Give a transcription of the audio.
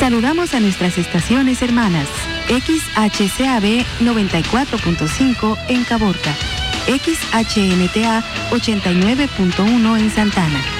Saludamos a nuestras estaciones hermanas. XHCAB 94.5 en Caborca. XHNTA 89.1 en Santana.